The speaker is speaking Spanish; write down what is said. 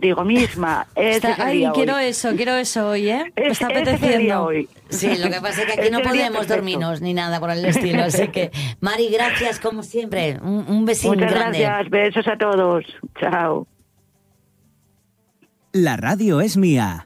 contigo misma. Ay, quiero eso hoy, ¿eh? Me está apeteciendo. Hoy. Sí, lo que pasa es que aquí no podemos dormirnos ni nada por el estilo. Así que, Mari, gracias como siempre. Un besín Muchas grande. gracias, besos a todos. Chao. La radio es mía.